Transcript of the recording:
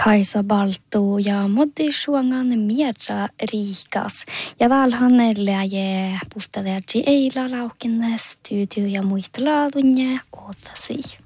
Kaisa Baltu ja modi suangan mierra riikas. Ja välhän läje puhtaleaji eila laukin studio ja muista laadunne ootasi.